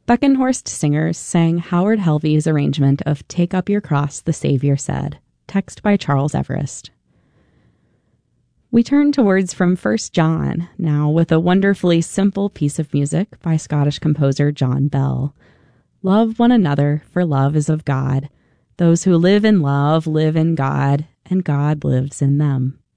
Beckenhorst singers sang Howard Helvey's arrangement of Take Up Your Cross, the Savior Said, text by Charles Everest. We turn to words from 1 John, now with a wonderfully simple piece of music by Scottish composer John Bell. Love one another, for love is of God. Those who live in love live in God, and God lives in them.